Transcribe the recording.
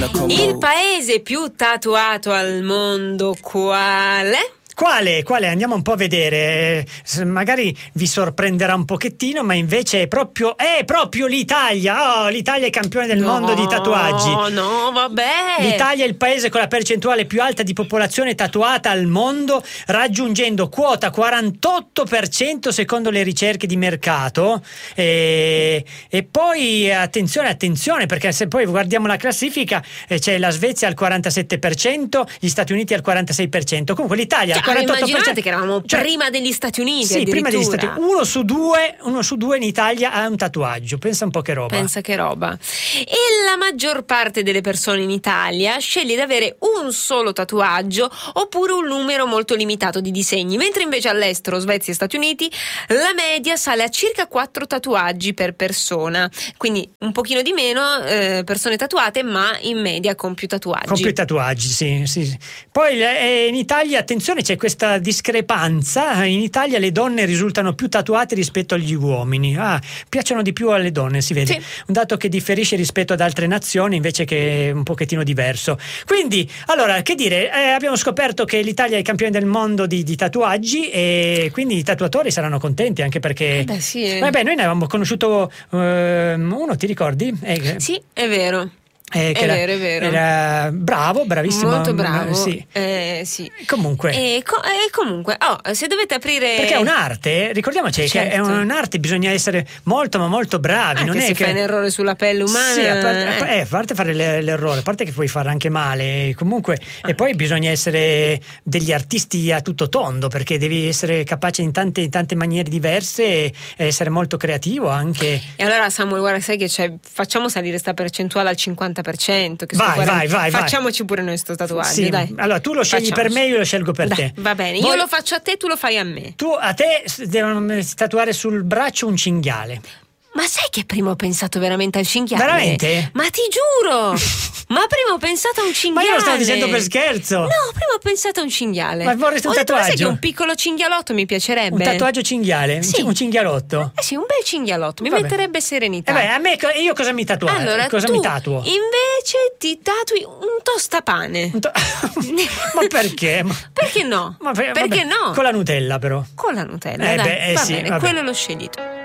Il paese più tatuato al mondo qual è? Quale? Andiamo un po' a vedere, magari vi sorprenderà un pochettino, ma invece è proprio l'Italia. L'Italia è campione del mondo di tatuaggi. No, vabbè. L'Italia è il paese con la percentuale più alta di popolazione tatuata al mondo, raggiungendo quota 48% secondo le ricerche di mercato. E poi attenzione, perché se poi guardiamo la classifica, c'è la Svezia al 47%, gli Stati Uniti al 46%. Comunque l'Italia al 48%. Immaginate che eravamo prima degli Stati Uniti. Sì, prima degli Stati Uniti. Uno su due in Italia ha un tatuaggio. Pensa un po' che roba. Pensa che roba. E la maggior parte delle persone in Italia sceglie di avere un solo tatuaggio oppure un numero molto limitato di disegni, mentre invece all'estero, Svezia e Stati Uniti, la media sale a circa 4 tatuaggi per persona. Quindi un pochino di meno persone tatuate, ma in media con più tatuaggi. Con più tatuaggi, sì. Poi in Italia, attenzione, c'è questa discrepanza. In Italia le donne risultano più tatuate rispetto agli uomini. Piacciono di più alle donne, si vede. Sì. Un dato che differisce rispetto ad altre nazioni, invece che è un pochettino diverso. Quindi, allora, che dire, abbiamo scoperto che l'Italia è il campione del mondo di tatuaggi, e quindi i tatuatori saranno contenti, anche perché sì. Noi ne avevamo conosciuto uno, ti ricordi? Sì, è vero. È vero. Era bravissimo. Molto bravo. Sì. Sì. Comunque. Comunque, se dovete aprire. Perché è un'arte, ricordiamoci, certo, che è un'arte, bisogna essere molto ma molto bravi. Non è che fai un errore sulla pelle umana. Sì, a parte fare l'errore, a parte che puoi fare anche male, comunque, e poi bisogna essere degli artisti a tutto tondo, perché devi essere capace in tante maniere diverse e essere molto creativo anche. E allora, Samuel, guarda, sai che facciamo salire sta percentuale al 50%. Che vai. Facciamoci pure noi sto tatuaggio, sì, dai. Allora tu lo scegli per me, io lo scelgo per te. Va bene, io lo faccio a te, tu lo fai a me. A te devono tatuare sul braccio un cinghiale. Ma sai che prima ho pensato veramente al cinghiale? Veramente? Ma ti giuro! Ma prima ho pensato a un cinghiale. Ma io lo stavo dicendo per scherzo. No, prima ho pensato a un cinghiale. Ma vorresti un tatuaggio? Sai che un piccolo cinghialotto mi piacerebbe. Un tatuaggio cinghiale? Sì. Un cinghialotto? Sì, un bel cinghialotto. Mi metterebbe serenità. A me, io cosa mi tatuo? Allora, mi tatuo? Invece ti tatui un tostapane. Ma perché? Perché no? Perché no? Con la Nutella, però. Con la Nutella, dai. Va bene, quello lo scegli tu.